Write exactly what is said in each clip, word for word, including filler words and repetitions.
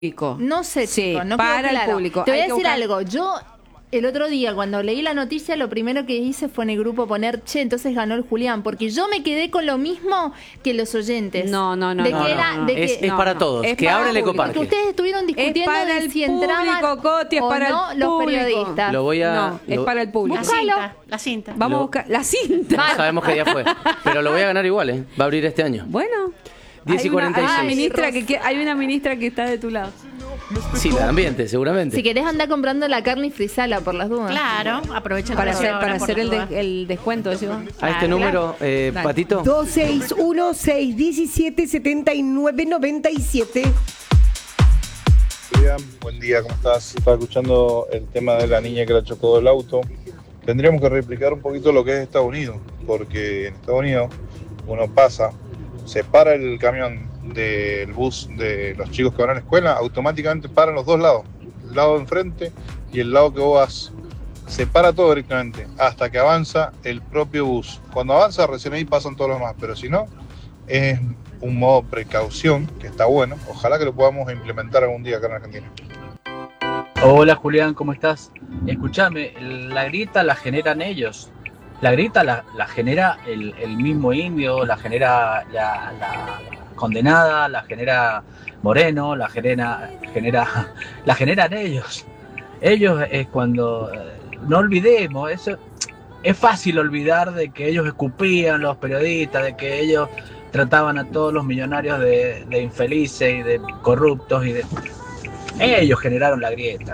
No sé, sí, chicos, no para quedó el claro. público. Te voy Hay a que decir buscar... algo. Yo, el otro día, cuando leí la noticia, lo primero que hice fue en el grupo poner, che, entonces ganó el Julián, porque yo me quedé con lo mismo que los oyentes. No, no, no. De no, que no, era, no, de Es, que, es no, para no. todos. Es Que para abra el el público. ecoparque. que ustedes estuvieron discutiendo Es para de el si entraban público, Coti, es o para no el los público. periodistas. Lo voy a... No, es lo- para el público. La Búscalo. cinta, la cinta. Vamos Lo- a buscar la cinta. No sabemos que ya fue. Pero lo voy a ganar igual, ¿eh? Va a abrir este año. Bueno. diez y hay una- cuarenta y seis. Hay una, ministra que, que- hay una ministra que está de tu lado. Sí, la de ambiente, seguramente. Si querés andar comprando la carne y frisala por las dudas. Claro, aprovechen Para la hacer, hora para por hacer el, las de- dudas. el descuento. decimos. A este número, eh, Dale. Patito. dos seis uno, seis uno siete, siete nueve nueve siete. Julián, buen día, ¿cómo estás? Estaba escuchando el tema de la niña que la chocó del auto. Tendríamos que replicar un poquito lo que es Estados Unidos, porque en Estados Unidos uno pasa, se para el camión del bus de los chicos que van a la escuela, automáticamente paran los dos lados, el lado de enfrente y el lado que vos vas. Se para todo directamente hasta que avanza el propio bus. Cuando avanza, recién ahí pasan todos los demás, pero si no, es un modo precaución que está bueno. Ojalá que lo podamos implementar algún día acá en Argentina. Hola Julián, ¿cómo estás? Escúchame, la grita la generan ellos. La grita la, la genera el, el mismo indio, la genera la, la condenada, la genera Moreno, la genera, genera, la generan ellos. Ellos es cuando, no olvidemos, eso es fácil olvidar de que ellos escupían los periodistas, de que ellos trataban a todos los millonarios de, de infelices y de corruptos y de... Ellos generaron la grieta.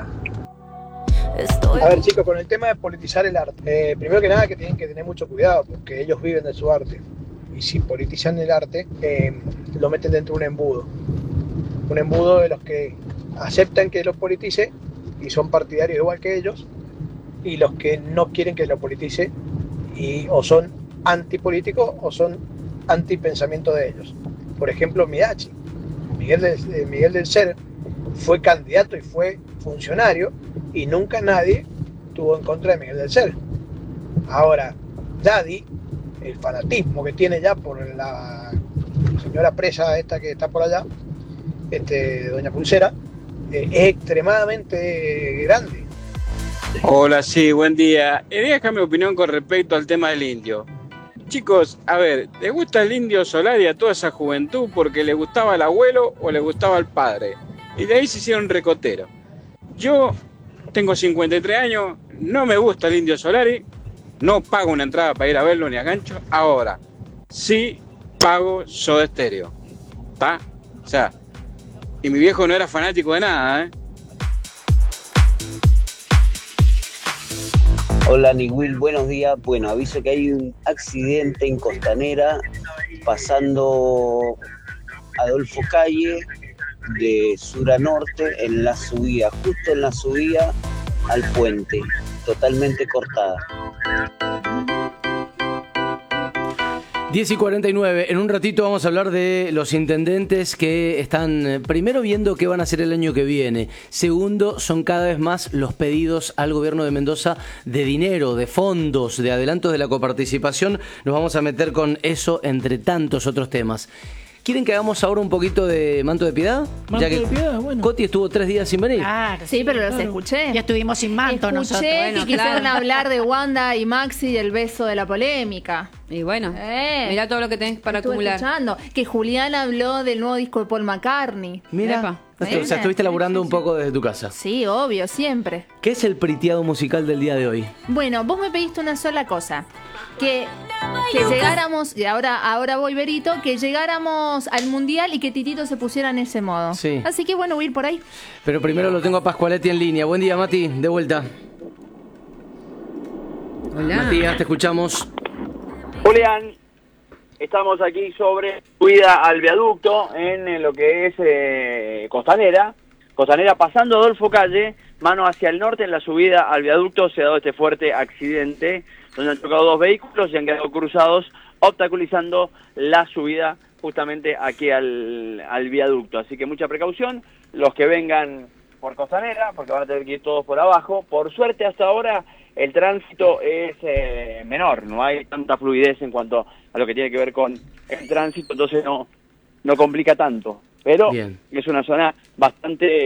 A ver chicos, con el tema de politizar el arte, eh, primero que nada que tienen que tener mucho cuidado porque ellos viven de su arte y si politizan el arte eh, lo meten dentro de un embudo, un embudo de los que aceptan que lo politice y son partidarios igual que ellos y los que no quieren que lo politice y o son antipolíticos o son antipensamiento de ellos. Por ejemplo, Midachi, Miguel del, eh, Miguel del Cer fue candidato y fue funcionario y nunca nadie estuvo en contra de Miguel del Cer. Ahora, Daddy, el fanatismo que tiene ya por la señora presa esta que está por allá, este, doña Pulsera, eh, es extremadamente grande. Hola, sí, buen día. Quería dejar mi opinión con respecto al tema del indio. Chicos, a ver, ¿les gusta el indio Solari a toda esa juventud porque le gustaba el abuelo o le gustaba el padre? Y de ahí se hicieron recotero. Yo tengo cincuenta y tres años, no me gusta el indio Solari, no pago una entrada para ir a verlo ni a gancho. Ahora, sí pago Soda Stereo, ¿está? O sea, y mi viejo no era fanático de nada, ¿eh? Hola Nigüil, buenos días. Bueno, aviso que hay un accidente en Costanera pasando Adolfo Calle de sur a norte en la subida, justo en la subida al puente, totalmente cortada. diez y cuarenta y nueve. En un ratito vamos a hablar de los intendentes que están, eh, primero, viendo qué van a hacer el año que viene. Segundo, son cada vez más los pedidos al gobierno de Mendoza de dinero, de fondos, de adelantos de la coparticipación. Nos vamos a meter con eso entre tantos otros temas. ¿Quieren que hagamos ahora un poquito de Manto de Piedad? Manto ya que de Piedad, bueno. Coti estuvo tres días sin venir. Claro, Sí, pero los claro. escuché. Ya estuvimos sin manto Escuché nosotros. que Bueno, quisieron claro. hablar de Wanda y Maxi y el beso de la polémica. Y bueno, Eh. mirá todo lo que tenés para Estuve acumular. escuchando que Julián habló del nuevo disco de Paul McCartney. Mira, Epa. o sea, Sí. estuviste laburando un poco desde tu casa. Sí, obvio, siempre. ¿Qué es el priteado musical del día de hoy? Bueno, vos me pediste una sola cosa. Que, que llegáramos, y ahora, ahora voy Berito, que llegáramos al Mundial y que Titito se pusiera en ese modo. Sí. Así que bueno, voy a ir por ahí. Pero primero lo tengo a Pascualetti en línea. Buen día, Mati, de vuelta. Hola. Matías, te escuchamos. Julián, estamos aquí sobre subida al viaducto en lo que es eh, Costanera. Costanera pasando Adolfo Calle, mano hacia el norte en la subida al viaducto se ha dado este fuerte accidente donde han chocado dos vehículos y han quedado cruzados, obstaculizando la subida justamente aquí al, al viaducto. Así que mucha precaución, los que vengan por Costanera, porque van a tener que ir todos por abajo. Por suerte hasta ahora el tránsito es eh, menor, no hay tanta fluidez en cuanto a lo que tiene que ver con el tránsito, entonces no, no complica tanto. pero Bien. es una zona bastante